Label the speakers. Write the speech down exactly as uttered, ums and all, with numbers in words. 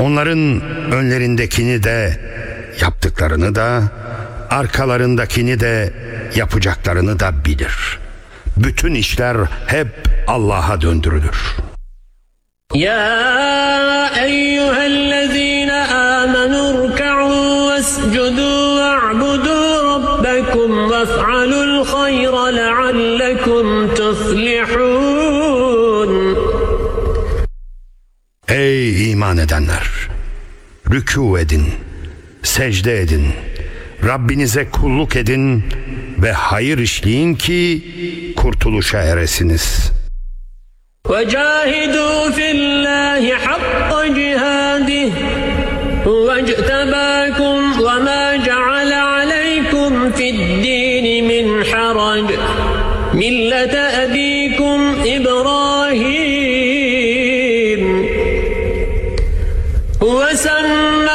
Speaker 1: Onların önlerindekini de, yaptıklarını da, arkalarındakini de, yapacaklarını da bilir. Bütün işler hep Allah'a döndürülür.
Speaker 2: Ya eyyühellezine amenu rka'u vescudu ve'budu rabbekum vef'alul hayra leallekum tuflihun.
Speaker 1: Ey iman edenler! Rükû edin, secde edin, Rabbinize kulluk edin ve hayır işleyin ki kurtuluşa eresiniz.
Speaker 2: وَجَاهِدُوا فِي اللّٰهِ حَقَّ جِهَادِهِ وَاجْتَبَاكُمْ وَمَا جَعَلَ عَلَيْكُمْ فِي الدِّينِ مِنْ حَرَجٍ مِلَّةَ أَبِيكُمْ إِبْرَاهِيمَ وَسَمَّاكُمُ